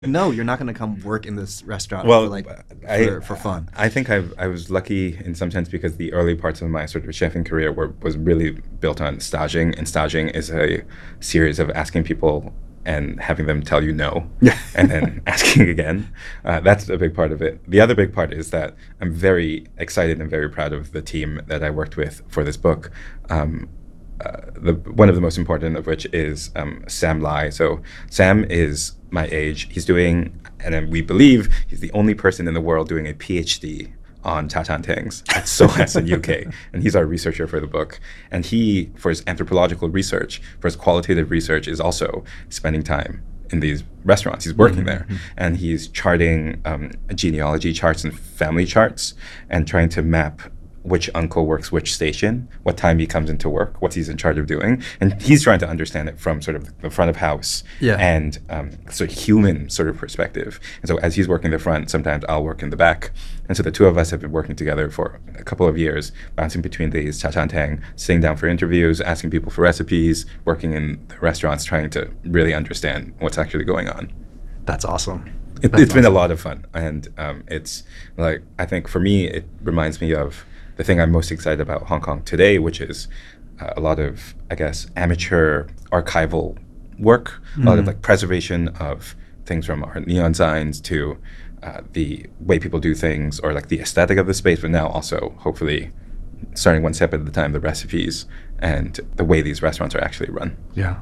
no, you're not going to come work in this restaurant for Well, like I for fun. I think I was lucky in some sense because the early parts of my sort of chefing career was really built on staging, and staging is a series of asking people and having them tell you no, Yeah. and then asking again. That's a big part of it. The other big part is that I'm very excited and very proud of the team that I worked with for this book. Um, one of the most important of which is Sam Lai. So Sam is my age. He's doing, and then we believe he's the only person in the world doing a PhD on Tatantangs at SOAS in UK, and he's our researcher for the book. And he, for his anthropological research, for his qualitative research, is also spending time in these restaurants. He's working there, and he's charting genealogy charts and family charts, and trying to map which uncle works which station, what time he comes into work, what he's in charge of doing, and he's trying to understand it from sort of the front of house Yeah. and sort of human sort of perspective. And so as he's working the front, sometimes I'll work in the back. And so the two of us have been working together for a couple of years, bouncing between these cha chan tang, sitting down for interviews, asking people for recipes, working in the restaurants, trying to really understand what's actually going on. That's awesome. It's been a lot of fun, and it's like, I think for me it reminds me of the thing I'm most excited about Hong Kong today, which is a lot of, I guess, amateur archival work, a lot of like preservation of things from our neon signs to the way people do things, or like the aesthetic of the space, but now also hopefully starting one step at a time, the recipes and the way these restaurants are actually run. Yeah.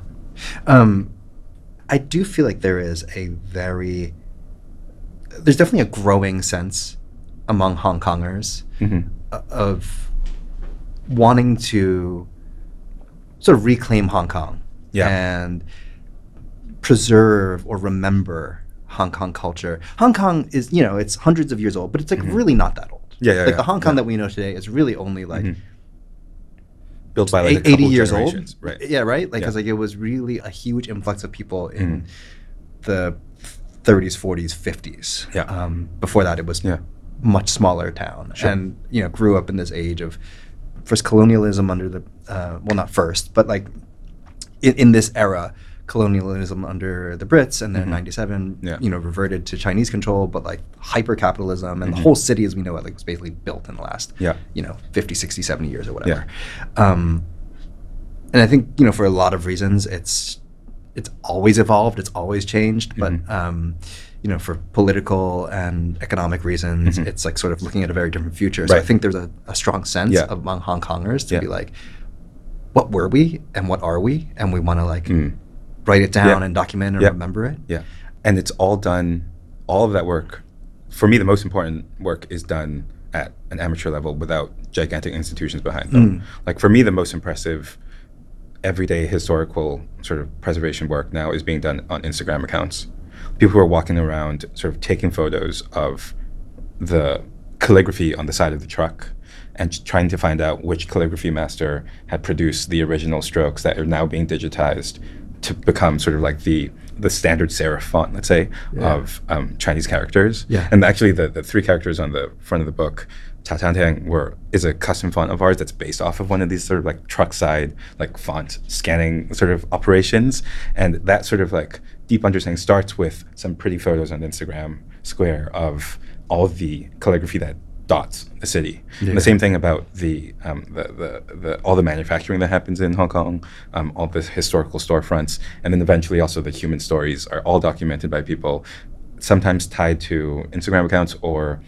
I do feel like there's definitely a growing sense among Hong Kongers of wanting to sort of reclaim Hong Kong Yeah. and preserve or remember Hong Kong culture. Hong Kong is, it's hundreds of years old, but it's like really not that old. Yeah, Like the Hong Kong that we know today is really only like Built by like a 80 couple years old. generations, right? Yeah, right? Like, Yeah. because like it was really a huge influx of people in the 30s, 40s, 50s. Yeah. Before that, it was Yeah. much smaller town, Sure. and grew up in this age of first colonialism under the well, not first, but like in this era, colonialism under the Brits, and then '97, Yeah. reverted to Chinese control, but like hyper capitalism, and the whole city as we know it like was basically built in the last Yeah. 50, 60, 70 years or whatever. And I think for a lot of reasons it's always evolved, it's always changed, but for political and economic reasons, it's like sort of looking at a very different future. So I Right. think there's a strong sense Yeah. among Hong Kongers to Yeah. be like, what were we and what are we? And we want to like write it down Yeah. and document and Yeah. remember it. Yeah. And it's all done, all of that work, for me, the most important work is done at an amateur level without gigantic institutions behind them. Like for me, the most impressive everyday historical sort of preservation work now is being done on Instagram accounts. People who are walking around sort of taking photos of the calligraphy on the side of the truck and trying to find out which calligraphy master had produced the original strokes that are now being digitized to become sort of like the standard serif font, let's say, of Chinese characters. Yeah. And actually the three characters on the front of the book, Ta Tan Tang, is a custom font of ours that's based off of one of these sort of like truck side like font scanning sort of operations. And that sort of like deep understanding starts with some pretty photos on Instagram Square of all of the calligraphy that dots the city. And the same thing about the all the manufacturing that happens in Hong Kong, all the historical storefronts, and then eventually also the human stories are all documented by people, sometimes tied to Instagram accounts or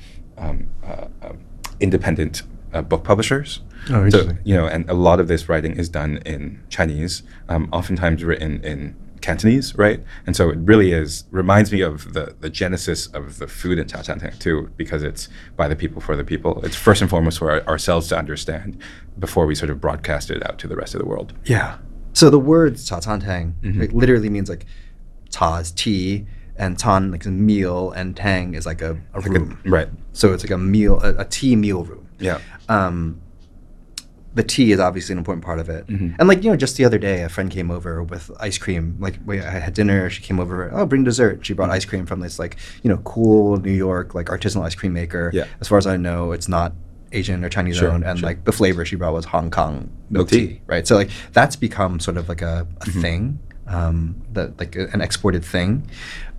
independent book publishers. Oh, interesting. So, and a lot of this writing is done in Chinese, oftentimes written in Cantonese, right? And so it really reminds me of the genesis of the food in Cha Chan Tang too, because it's by the people for the people. It's first and foremost for ourselves to understand before we sort of broadcast it out to the rest of the world. Yeah. So the word cha chan tang like, literally means like cha is tea, and tan like a meal, and tang is like a room. Right. So it's like a meal, a tea meal room. Yeah. The tea is obviously an important part of it. And like, just the other day, a friend came over with ice cream. Like I had dinner, she came over, oh, bring dessert. She brought ice cream from this like, cool New York, like artisanal ice cream maker. Yeah. As far as I know, it's not Asian or Chinese owned. And like the flavor she brought was Hong Kong milk tea, right? So like that's become sort of like a thing, that like an exported thing.